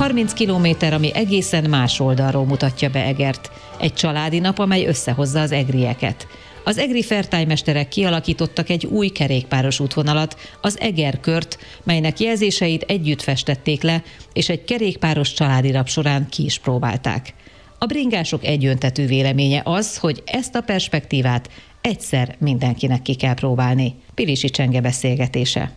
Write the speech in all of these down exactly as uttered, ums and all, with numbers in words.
harminc kilométer, ami egészen más oldalról mutatja be Egert. Egy családi nap, amely összehozza az egrieket. Az egri fertálymesterek kialakítottak egy új kerékpáros útvonalat, az Eger-kört, melynek jelzéseit együtt festették le, és egy kerékpáros családi nap során ki is próbálták. A bringások egyöntetű véleménye az, hogy ezt a perspektívát egyszer mindenkinek ki kell próbálni. Pilisi Csenge beszélgetése.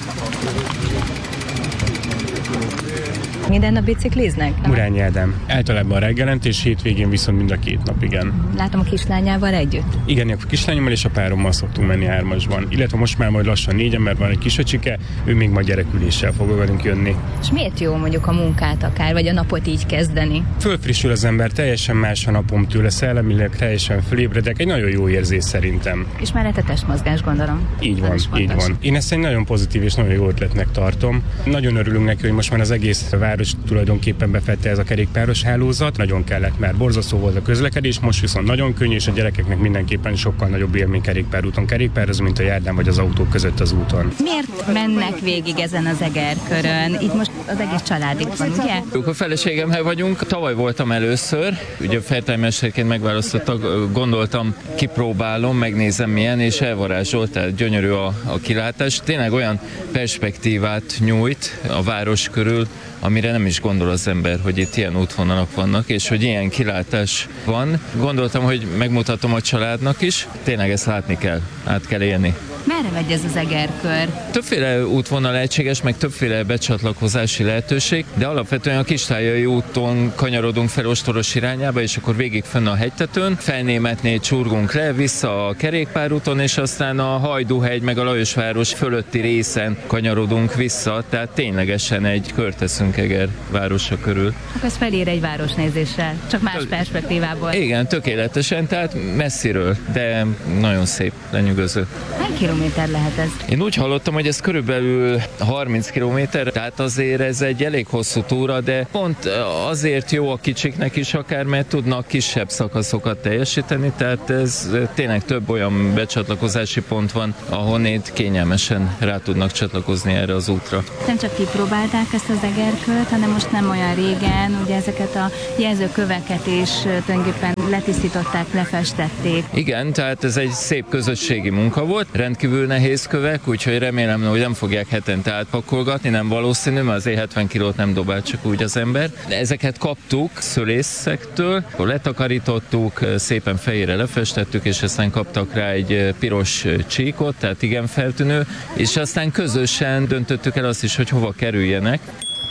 Minden nap bicikliznek? Murányi Ádám. Általában reggelent és hétvégén viszont mind a két nap, igen. Látom a kislányával együtt? Igen, a kislányommal és a párommal szoktunk menni hármasban. Illetve most már majd lassan négyen, mert van egy kisöcsike, ő még majd gyereküléssel fog velünk jönni. És miért jó mondjuk a munkát akár, vagy a napot így kezdeni? Fölfrissül az ember, teljesen más a napom tőle, szellemileg teljesen fölébredek, egy nagyon jó érzés szerintem. És mellett a testmozgás, gondolom. Így van, így van. Én ezt egy nagyon pozitív és nagyon jó ötletnek tartom. Nagyon örülünk neki, hogy most már az egész város tulajdonképpen befette ez a kerékpáros hálózat. Nagyon kellett, mert borzasztó volt a közlekedés, most viszont nagyon könnyű, és a gyerekeknek mindenképpen sokkal nagyobb élmény kerékpárúton kerékpározni, mint a járdán vagy az autók között az úton. Miért mennek végig ezen az Eger-körön? Itt most az egész család itt van, ugye? A feleségemmel vagyunk. Tavaly voltam először, ugye fertálymesterként megválasztottak, gondoltam, kipróbálom, megnézem milyen, és elvarázsolt, tehát gyönyörű a, a kilátás. Tényleg olyan perspektívát nyújt a város körül, amire nem is gondol az ember, hogy itt ilyen útvonalak vannak, és hogy ilyen kilátás van. Gondoltam, hogy megmutatom a családnak is, tényleg ezt látni kell, át kell élni. Merre megy ez az Eger-kör? Többféle útvonal lehetséges, meg többféle becsatlakozási lehetőség, de alapvetően a Kistájai úton kanyarodunk fel Ostoros irányába, és akkor végig fenn a hegytetőn, Felnémetnél csurgunk le, vissza a kerékpárúton, és aztán a Hajdúhegy meg a Lajosváros fölötti részen kanyarodunk vissza, tehát ténylegesen egy kört teszünk Eger városa körül. Akkor ez felér egy városnézéssel, csak más perspektívából. Igen, tökéletesen, tehát messziről, de nagyon szép, lenyűgöző. Hány kilométer lehet ez? Én úgy hallottam, hogy ez körülbelül harminc kilométer, tehát azért ez egy elég hosszú túra, de pont azért jó a kicsiknek is akár, mert tudnak kisebb szakaszokat teljesíteni, tehát ez tényleg több olyan becsatlakozási pont van, ahonnét kényelmesen rá tudnak csatlakozni erre az útra. Nem csak kipróbálták ezt az Eger-kört, hanem most nem olyan régen, ugye ezeket a jelzőköveket is tulajdonképpen letisztították, lefestették. Igen, tehát ez egy szép közösségi munka volt, rendkívül nehéz kövek, úgyhogy remélem, hogy nem fogják hetente átpakolgatni, nem valószínű, mert azért hetven kilót nem dobál csak úgy az ember. Ezeket kaptuk szölészektől, akkor letakarítottuk, szépen fejére lefestettük, és aztán kaptak rá egy piros csíkot, tehát igen feltűnő, és aztán közösen döntöttük el azt is, hogy hova kerüljenek.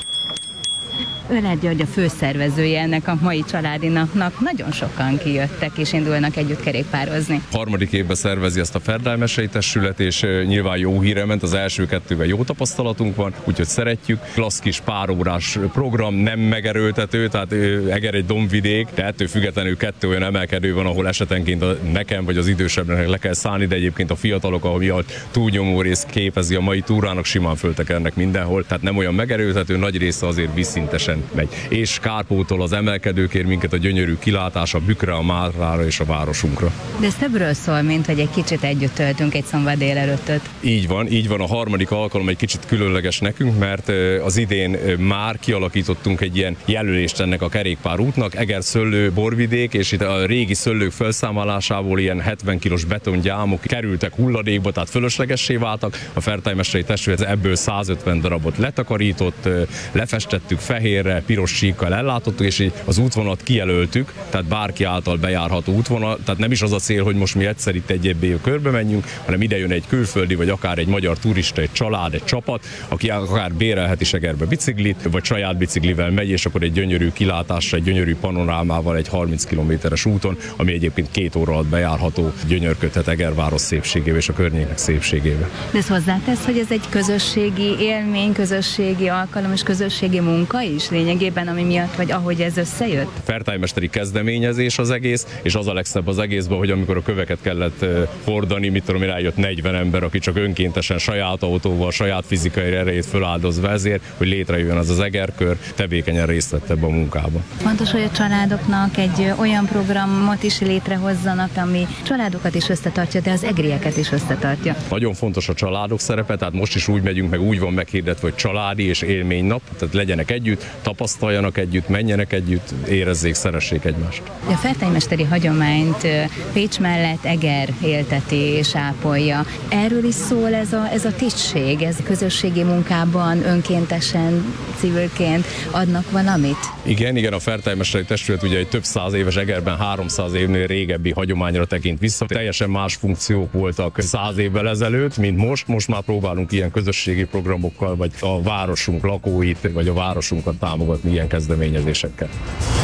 Ön egy, hogy a főszervezője ennek a mai családi napnak. Nagyon sokan kijöttek és indulnak együtt kerékpározni. Harmadik évben szervezi ezt a Ferdály-mesei testület, és nyilván jó híre ment, az első kettővel jó tapasztalatunk van, úgyhogy szeretjük. Klassz kis párórás program, nem megerőltető, tehát Eger egy dombvidék, de ettől függetlenül kettő olyan emelkedő van, ahol esetenként a, nekem vagy az idősebbnek le kell szállni, de egyébként a fiatalok, ahogy a túlnyomó rész képezi a mai túrának, simán föltekernek mindenhol, tehát nem olyan megerőltető, nagy része azért vízszintesen megy. És kárpótol az emelkedőkért minket a gyönyörű kilátás a Bükkre, a Márvára és a városunkra. De ez többről szól, mint hogy egy kicsit együtt töltünk egy szombat délelőttöt. Így van, így van, a harmadik alkalom egy kicsit különleges nekünk, mert az idén már kialakítottunk egy ilyen jelölést ennek a kerékpárútnak, Eger-Szöllő borvidék, és itt a régi szöllők felszámolásából ilyen hetven kilós betongyámok kerültek hulladékba, tehát fölöslegessé váltak. A Fertály-mesteri testület ebből százötven darabot letakarított, lefestettük fehérre, piros síkkal ellátottuk, és így az útvonalat kijelöltük, tehát bárki által bejárható útvonal, tehát nem is az a cél, hogy most mi egyszer itt egy évben körbe menjünk, hanem ide jön egy külföldi, vagy akár egy magyar turista, egy család, egy csapat, aki akár bérelhet is Egerbe biciklit, vagy saját biciklivel megy, és akkor egy gyönyörű kilátásra, egy gyönyörű panorámával egy harminc kilométeres úton, ami egyébként két óra alatt bejárható, gyönyörködhet Egerváros szépségébe és a környéknek szépségébe. De ez hozzátesz, hogy ez egy közösségi élmény, közösségi alkalom és közösségi munka is lényegében, ami miatt, vagy ahogy ez összejött? Fertály-mesteri kezdeményezés az egész, és az a legszebb az egészben, hogy amikor a köveket kellett hordani, mit tudom én, eljött negyven ember, aki csak önkéntesen saját autóval, saját fizikai erejét föláldozva ezért, hogy létrejöjjön az az Eger-kör, tevékenyen részt vett ebbe a munkában. Fontos, hogy a családoknak egy olyan programot is létrehozzanak, ami családokat is összetartja, de az egrieket is összetartja. Nagyon fontos a családok szerepe, tehát most is úgy megyünk, meg úgy van meghirdetve, hogy családi és élménynap, tehát legyenek együtt, tapasztaljanak együtt, menjenek együtt, érezzék, szeressék egymást. A fertőmesteri hagyományt Pécs mellett Eger élteti és ápolja. Erről is szól ez a, ez a tisztség, ez a közösségi munkában önkéntesen, civilként adnak valamit? Igen, igen, a fertőmesteri testület ugye egy több száz éves, Egerben háromszáz évnél régebbi hagyományra tekint vissza. Teljesen más funkciók voltak száz évvel ezelőtt, mint most. Most már próbálunk ilyen közösségi programokkal, vagy a városunk lakóit, vagy a városunkat támogatni ilyen kezdeményezésekkel.